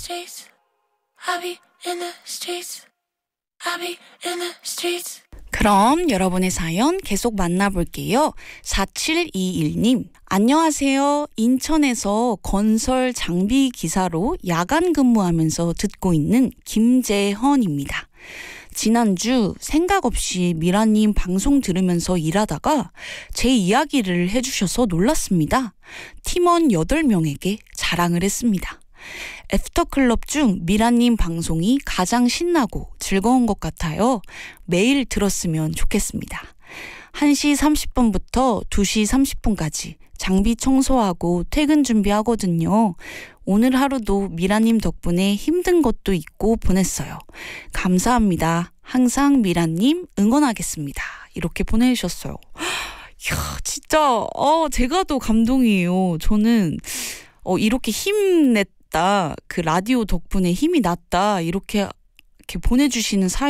streets. I'll be in the streets. I'll be in the streets. 그럼 여러분의 사연 계속 만나볼게요. 4721님, 안녕하세요. 인천에서 건설 장비 기사로 야간 근무하면서 듣고 있는 김재헌입니다. 지난주 생각 없이 미라님 방송 들으면서 일하다가 제 이야기를 해주셔서 놀랐습니다. 팀원 8명에게 자랑을 했습니다. 애프터클럽 중 미라님 방송이 가장 신나고 즐거운 것 같아요. 매일 들었으면 좋겠습니다. 1시 30분부터 2시 30분까지 장비 청소하고 퇴근 준비하거든요. 오늘 하루도 미라님 덕분에 힘든 것도 있고 보냈어요. 감사합니다. 항상 미라님 응원하겠습니다. 이렇게 보내주셨어요. 이야, 진짜 제가 더 감동이에요. 저는 이렇게 힘냈다. 그 라디오 덕분에 힘이 났다. 이렇게 보내주시는 사연